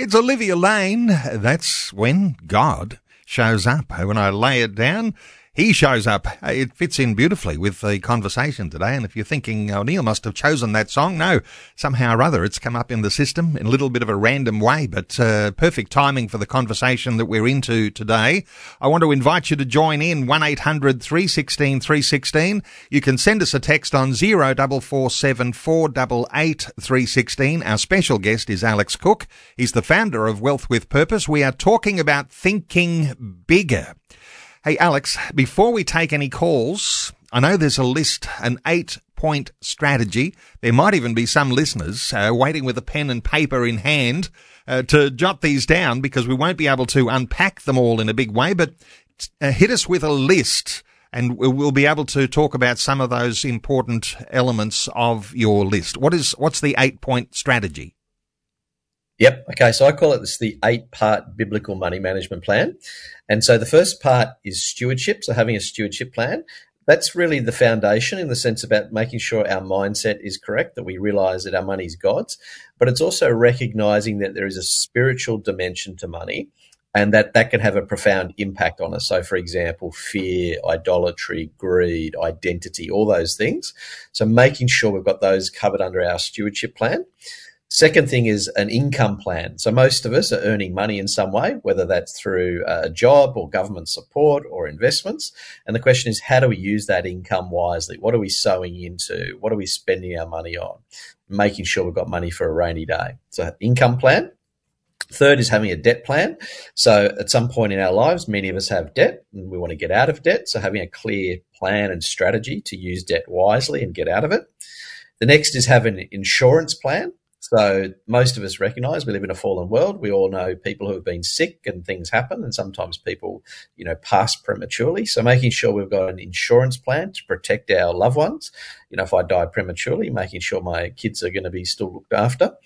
It's Olivia Lane. That's when God shows up. When I lay it down, he shows up. It fits in beautifully with the conversation today. And if you're thinking, oh, Neil must have chosen that song, no, somehow or other it's come up in the system in a little bit of a random way, but perfect timing for the conversation that we're into today. I want to invite you to join in 1-800-316 316. You can send us a text on 0447 488 316. Our special guest is Alex Cook. He's the founder of Wealth with Purpose. We are talking about thinking bigger. Hey, Alex, before we take any calls, I know there's a list, an 8-point strategy. There might even be some listeners waiting with a pen and paper in hand to jot these down because we won't be able to unpack them all in a big way, but hit us with a list and we'll be able to talk about some of those important elements of your list. What's the 8-point strategy? Yep. Okay. So I call it the 8-part biblical money management plan. And so the first part is stewardship. So having a stewardship plan, that's really the foundation in the sense about making sure our mindset is correct, that we realize that our money is God's, but it's also recognizing that there is a spiritual dimension to money and that can have a profound impact on us. So for example, fear, idolatry, greed, identity, all those things. So making sure we've got those covered under our stewardship plan. Second thing is an income plan. So most of us are earning money in some way, whether that's through a job or government support or investments. And the question is, how do we use that income wisely? What are we sowing into? What are we spending our money on? Making sure we've got money for a rainy day. So income plan. Third is having a debt plan. So at some point in our lives, many of us have debt and we want to get out of debt. So having a clear plan and strategy to use debt wisely and get out of it. The next is have an insurance plan. So most of us recognize we live in a fallen world. We all know people who have been sick and things happen, and sometimes people, pass prematurely. So making sure we've got an insurance plan to protect our loved ones. If I die prematurely, making sure my kids are going to be still looked after.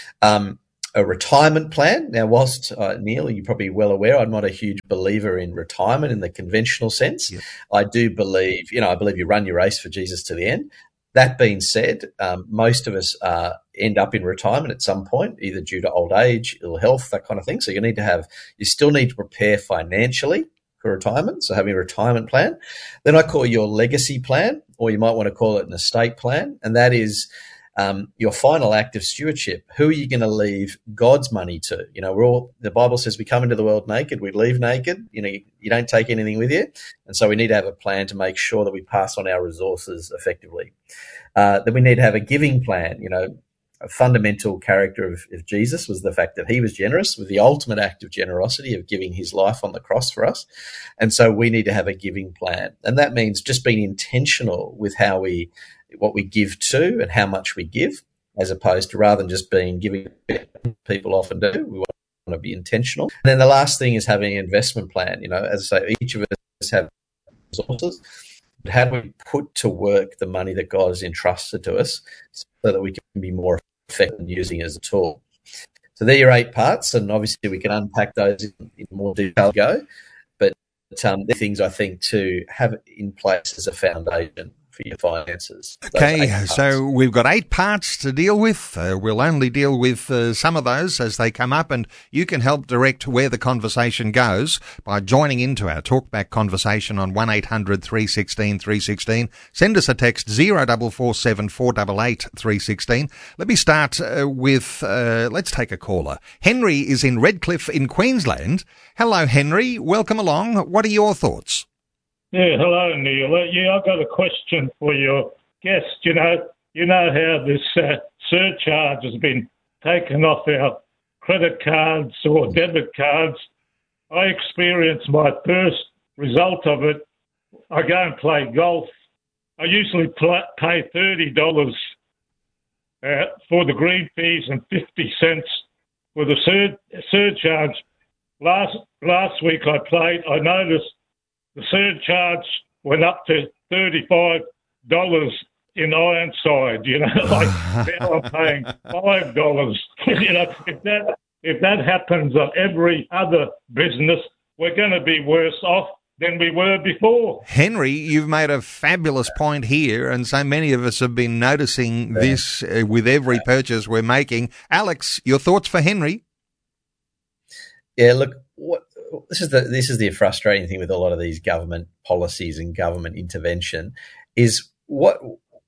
A retirement plan. Now, whilst, Neil, you're probably well aware, I'm not a huge believer in retirement in the conventional sense. Yep. I do believe, I believe you run your race for Jesus to the end. That being said, most of us end up in retirement at some point, either due to old age, ill health, that kind of thing. So you still need to prepare financially for retirement. So having a retirement plan. Then I call your legacy plan, or you might want to call it an estate plan. And that is your final act of stewardship. Who are you going to leave God's money to? The Bible says we come into the world naked, we leave naked. You don't take anything with you. And so we need to have a plan to make sure that we pass on our resources effectively. Then we need to have a giving plan. A fundamental character of Jesus was the fact that he was generous, with the ultimate act of generosity of giving his life on the cross for us. And so we need to have a giving plan. And that means just being intentional with what we give to and how much we give, as opposed to rather than just giving. People often do. We want to be intentional. And then the last thing is having an investment plan. As I say, each of us have resources. But how do we put to work the money that God has entrusted to us so that we can be more effective in using it as a tool? So there are your 8 parts, and obviously we can unpack those in more detail. But the things I think to have in place as a foundation for your finances. Okay, so we've got 8 parts to deal with. We'll only deal with some of those as they come up, and you can help direct where the conversation goes by joining into our talkback conversation on 1-800-316 316. Send us a text 0447 488 316. Let me start with, let's take a caller. Henry is in Redcliffe in Queensland. Hello, Henry. Welcome along. What are your thoughts? Yeah, hello, Neil. I've got a question for your guest. You know how this surcharge has been taken off our credit cards or debit cards. I experienced my first result of it. I go and play golf. I usually pay $30 for the green fees and 50 cents for the surcharge. Last week I played, I noticed the surcharge went up to $35 in Ironside. Now I'm paying $5. If that happens on every other business, we're going to be worse off than we were before. Henry, you've made a fabulous point here, and so many of us have been noticing this with every purchase we're making. Alex, your thoughts for Henry? Yeah, look, this is the frustrating thing with a lot of these government policies and government intervention is what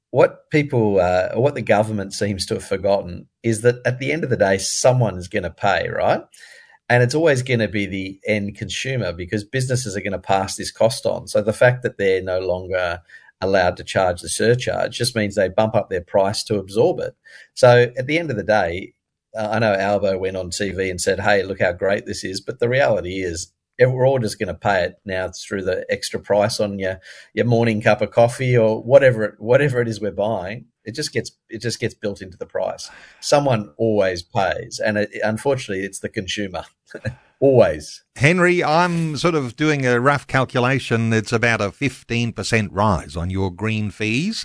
the government seems to have forgotten is that at the end of the day, someone's going to pay, right? And it's always going to be the end consumer because businesses are going to pass this cost on. So the fact that they're no longer allowed to charge the surcharge just means they bump up their price to absorb it. So at the end of the day, I know Albo went on TV and said, hey, look how great this is. But the reality is we're all just going to pay it now through the extra price on your morning cup of coffee or whatever it is we're buying. It just gets built into the price. Someone always pays, and unfortunately, it's the consumer. Always. Henry, I'm sort of doing a rough calculation. It's about a 15% rise on your green fees.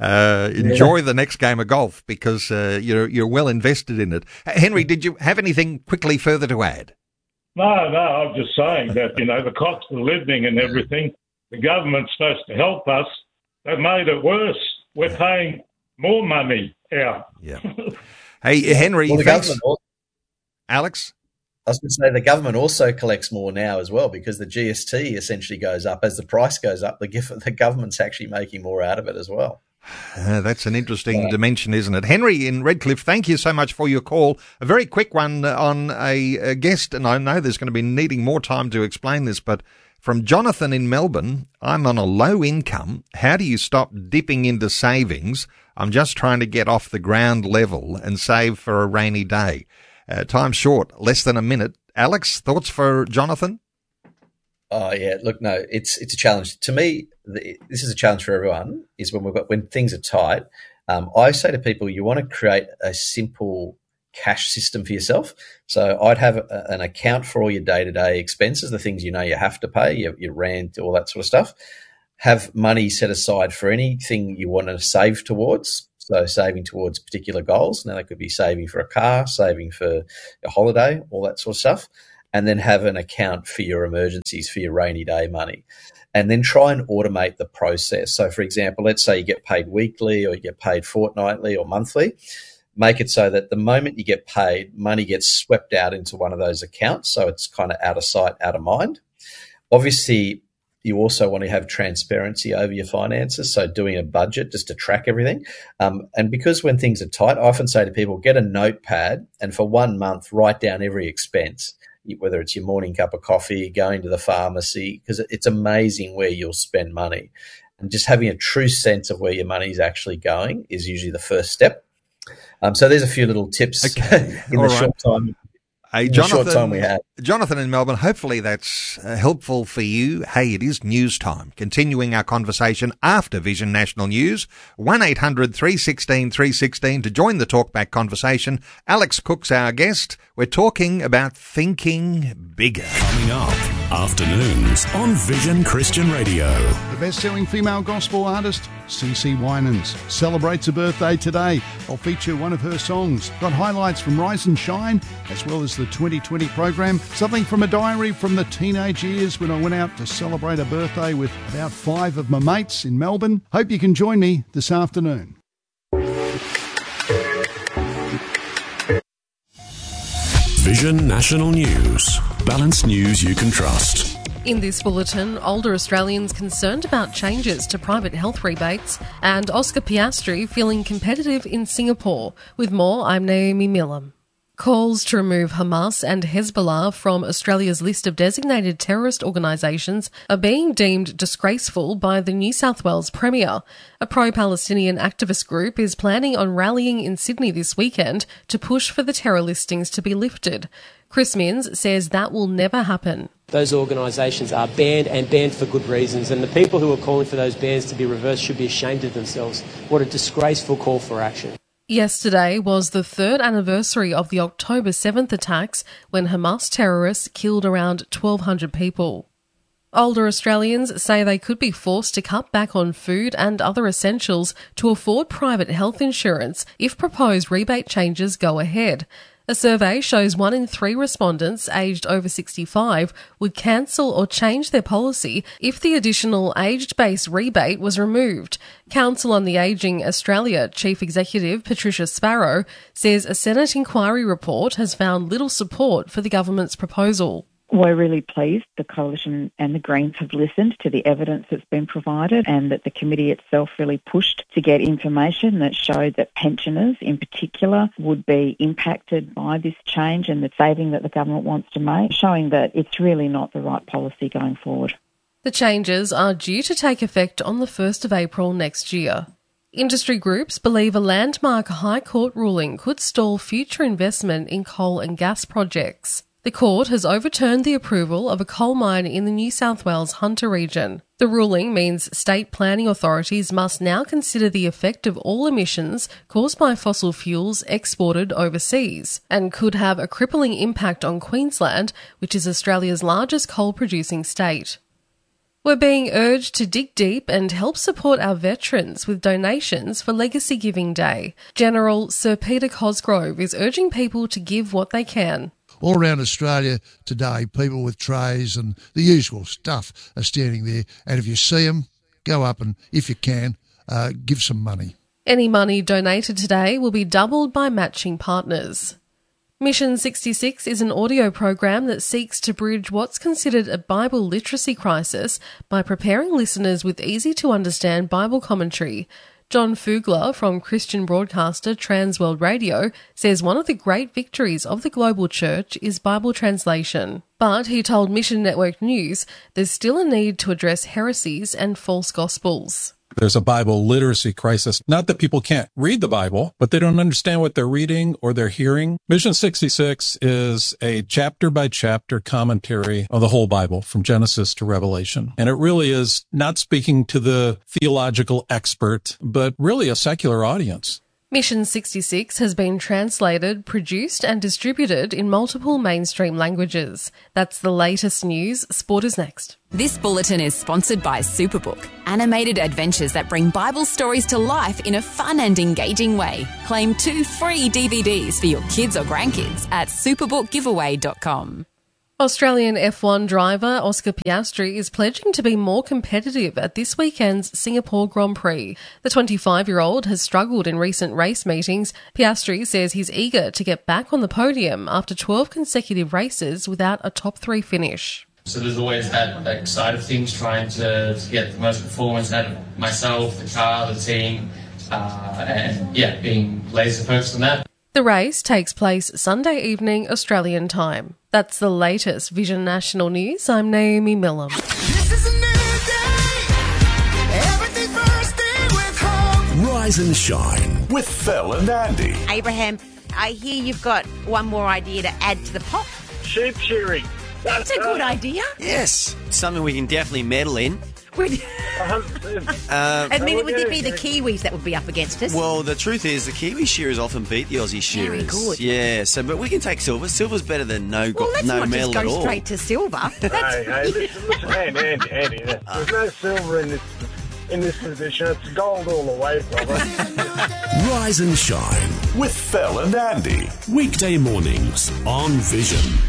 Enjoy the next game of golf because you're well invested in it. Henry, did you have anything quickly further to add? No, I'm just saying that, the cost of living and everything, the government's supposed to help us. They've made it worse. We're paying more money out. Yeah. Hey, Henry, thanks. Alex? I was going to say the government also collects more now as well because the GST essentially goes up. As the price goes up, the government's actually making more out of it as well. That's an interesting dimension, isn't it? Henry in Redcliffe, thank you so much for your call. A very quick one on a guest, and I know there's going to be needing more time to explain this, but from Jonathan in Melbourne, I'm on a low income. How do you stop dipping into savings? I'm just trying to get off the ground level and save for a rainy day. Time short, less than a minute. Alex, thoughts for Jonathan? Oh yeah, look, no, it's a challenge to me. This is a challenge for everyone. Is when things are tight. I say to people, you want to create a simple cash system for yourself. So I'd have an account for all your day-to-day expenses, the things you have to pay, your rent, all that sort of stuff. Have money set aside for anything you want to save towards. So saving towards particular goals. Now, that could be saving for a car, saving for a holiday, all that sort of stuff. And then have an account for your emergencies, for your rainy day money. And then try and automate the process. So, for example, let's say you get paid weekly or you get paid fortnightly or monthly. Make it so that the moment you get paid, money gets swept out into one of those accounts. So it's kind of out of sight, out of mind. Obviously, you also want to have transparency over your finances, so doing a budget just to track everything. And because when things are tight, I often say to people, get a notepad and for 1 month, write down every expense, whether it's your morning cup of coffee, going to the pharmacy, because it's amazing where you'll spend money. And just having a true sense of where your money is actually going is usually the first step. So there's a few little tips in the short time. Hey, Jonathan, Jonathan in Melbourne, hopefully that's helpful for you. Hey, it is news time. Continuing our conversation after Vision National News. 1-800-316-316 to join the talkback conversation. Alex Cook's our guest. We're talking about thinking bigger. Coming up, afternoons on Vision Christian Radio. The best-selling female gospel artist, CeCe Winans, celebrates her birthday today. I'll feature one of her songs. Got highlights from Rise and Shine, as well as the 2020 program. Something from a diary from the teenage years when I went out to celebrate a birthday with about 5 of my mates in Melbourne. Hope you can join me this afternoon. Vision National News. Balanced news you can trust. In this bulletin, older Australians concerned about changes to private health rebates, and Oscar Piastri feeling competitive in Singapore. With more, I'm Naomi Millam. Calls to remove Hamas and Hezbollah from Australia's list of designated terrorist organisations are being deemed disgraceful by the New South Wales Premier. A pro-Palestinian activist group is planning on rallying in Sydney this weekend to push for the terror listings to be lifted. Chris Minns says that will never happen. Those organisations are banned and banned for good reasons, and the people who are calling for those bans to be reversed should be ashamed of themselves. What a disgraceful call for action. Yesterday was the 3rd anniversary of the October 7th attacks when Hamas terrorists killed around 1,200 people. Older Australians say they could be forced to cut back on food and other essentials to afford private health insurance if proposed rebate changes go ahead. A survey shows 1 in 3 respondents aged over 65 would cancel or change their policy if the additional aged-based rebate was removed. Council on the Ageing Australia Chief Executive Patricia Sparrow says a Senate inquiry report has found little support for the government's proposal. We're really pleased the Coalition and the Greens have listened to the evidence that's been provided and that the committee itself really pushed to get information that showed that pensioners in particular would be impacted by this change and the saving that the government wants to make, showing that it's really not the right policy going forward. The changes are due to take effect on the 1st of April next year. Industry groups believe a landmark High Court ruling could stall future investment in coal and gas projects. The court has overturned the approval of a coal mine in the New South Wales Hunter region. The ruling means state planning authorities must now consider the effect of all emissions caused by fossil fuels exported overseas and could have a crippling impact on Queensland, which is Australia's largest coal-producing state. We're being urged to dig deep and help support our veterans with donations for Legacy Giving Day. General Sir Peter Cosgrove is urging people to give what they can. All around Australia today, people with trays and the usual stuff are standing there. And if you see them, go up and, if you can, give some money. Any money donated today will be doubled by matching partners. Mission 66 is an audio program that seeks to bridge what's considered a Bible literacy crisis by preparing listeners with easy-to-understand Bible commentary. John Fugler from Christian broadcaster Transworld Radio says one of the great victories of the global church is Bible translation. But he told Mission Network News there's still a need to address heresies and false gospels. There's a Bible literacy crisis. Not that people can't read the Bible, but they don't understand what they're reading or they're hearing. Mission 66 is a chapter-by-chapter commentary of the whole Bible from Genesis to Revelation. And it really is not speaking to the theological expert, but really a secular audience. Mission 66 has been translated, produced and distributed in multiple mainstream languages. That's the latest news. Sport is next. This bulletin is sponsored by Superbook, animated adventures that bring Bible stories to life in a fun and engaging way. Claim 2 free DVDs for your kids or grandkids at superbookgiveaway.com. Australian F1 driver Oscar Piastri is pledging to be more competitive at this weekend's Singapore Grand Prix. The 25-year-old has struggled in recent race meetings. Piastri says he's eager to get back on the podium after 12 consecutive races without a top 3 finish. So there's always that side of things, trying to get the most performance out of myself, the car, the team, and being laser focused on that. The race takes place Sunday evening Australian time. That's the latest Vision National News. I'm Naomi Millam. This is a new day. Everything's bursting with hope. Rise and shine with Phil and Andy. Abraham, I hear you've got one more idea to add to the pot. Sheep shearing. That's a good idea. Yes, something we can definitely meddle in. Would it be the Kiwis that would be up against us? Well, the truth is the Kiwi shearers often beat the Aussie shearers. Very good. Yeah, but we can take silver. Silver's better than no medal at all. Let's not just go straight to silver. Hey, listen, Andy, there's no silver in this position. It's gold all the way, brother. Rise and shine with Phil and Andy. Weekday mornings on Vision.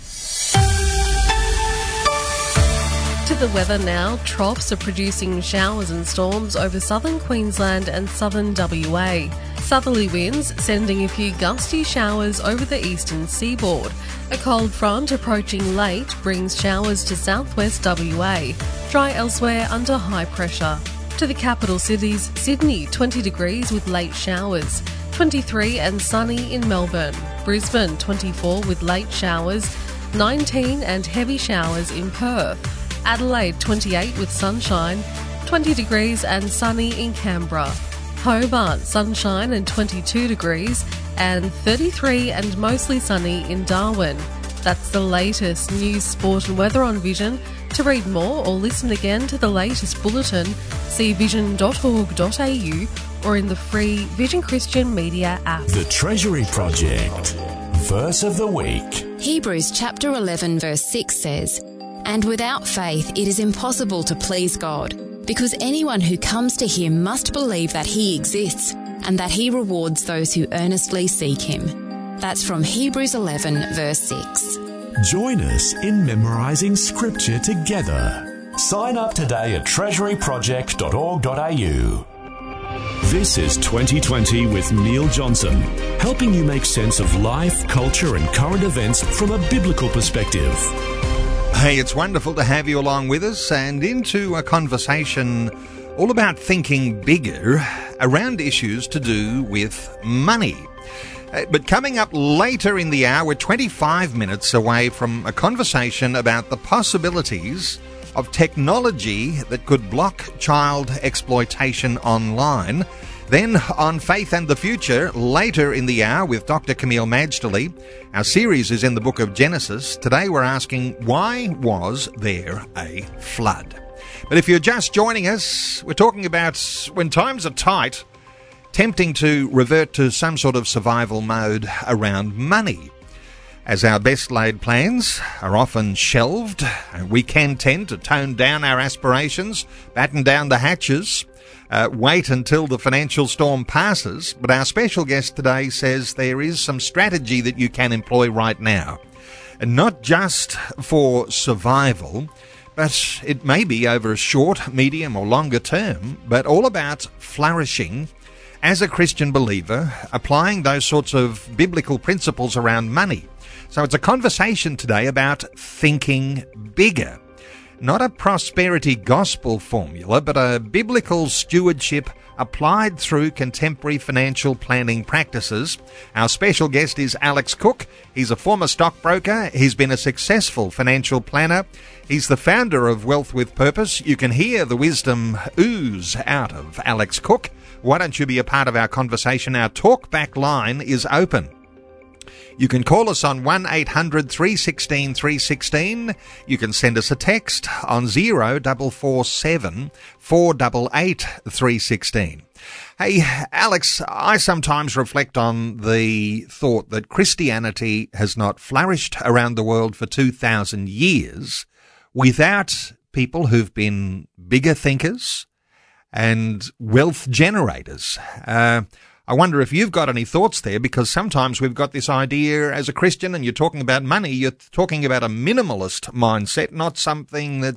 To the weather now. Troughs are producing showers and storms over southern Queensland and southern WA. Southerly winds sending a few gusty showers over the eastern seaboard. A cold front approaching late brings showers to southwest WA. Dry elsewhere under high pressure. To the capital cities, Sydney 20 degrees with late showers. 23 and sunny in Melbourne. Brisbane 24 with late showers. 19 and heavy showers in Perth. Adelaide 28 with sunshine, 20 degrees and sunny in Canberra. Hobart sunshine and 22 degrees and 33 and mostly sunny in Darwin. That's the latest news, sport and weather on Vision. To read more or listen again to the latest bulletin, see vision.org.au or in the free Vision Christian Media app. The Treasury Project. Verse of the week. Hebrews chapter 11 verse 6 says, "And without faith it is impossible to please God, because anyone who comes to him must believe that he exists and that he rewards those who earnestly seek him." That's from Hebrews 11, verse 6. Join us in memorising Scripture together. Sign up today at treasuryproject.org.au. This is 2020 with Neil Johnson, helping you make sense of life, culture and current events from a biblical perspective. Hey, it's wonderful to have you along with us and into a conversation all about thinking bigger around issues to do with money. But coming up later in the hour, we're 25 minutes away from a conversation about the possibilities of technology that could block child exploitation online. Then on Faith and the Future, later in the hour with Dr. Camille Majdali. Our series is in the book of Genesis. Today we're asking, why was there a flood? But if you're just joining us, we're talking about when times are tight, tempting to revert to some sort of survival mode around money. As our best laid plans are often shelved, we can tend to tone down our aspirations, batten down the hatches, wait until the financial storm passes. But our special guest today says there is some strategy that you can employ right now. And not just for survival, but it may be over a short, medium or longer term, but all about flourishing as a Christian believer, applying those sorts of biblical principles around money. So it's a conversation today about thinking bigger. Not a prosperity gospel formula, but a biblical stewardship applied through contemporary financial planning practices. Our special guest is Alex Cook. He's a former stockbroker. He's been a successful financial planner. He's the founder of Wealth with Purpose. You can hear the wisdom ooze out of Alex Cook. Why don't you be a part of our conversation? Our talkback line is open. You can call us on 1-800-316-316. You can send us a text on 0447 488 316. Hey, Alex, I sometimes reflect on the thought that Christianity has not flourished around the world for 2,000 years without people who've been bigger thinkers and wealth generators. I wonder if you've got any thoughts there, because sometimes we've got this idea as a Christian and you're talking about money, you're talking about a minimalist mindset, not something that